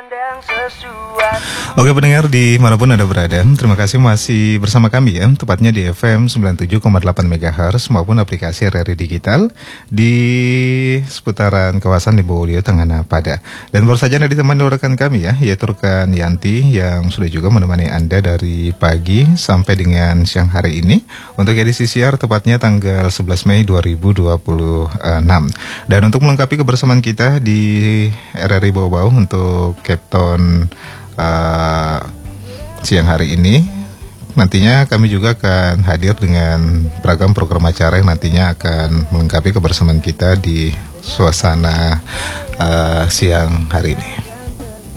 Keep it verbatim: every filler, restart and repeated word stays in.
Oke pendengar dimanapun Anda berada, terima kasih masih bersama kami ya, tepatnya di F M sembilan puluh tujuh koma delapan megahertz maupun aplikasi R R I Digital di seputaran kawasan Limbowolio Tenggana Pada. Dan baru saja Anda ditemani rekan kami ya, yaitu rekan Yanti yang sudah juga menemani Anda dari pagi sampai dengan siang hari ini untuk edisi siar tepatnya tanggal sebelas Mei dua ribu dua puluh enam. Dan untuk melengkapi kebersamaan kita di R R I Bau-Bau untuk Capton Uh, siang hari ini, nantinya kami juga akan hadir dengan beragam program acara yang nantinya akan melengkapi kebersamaan kita di suasana uh, siang hari ini.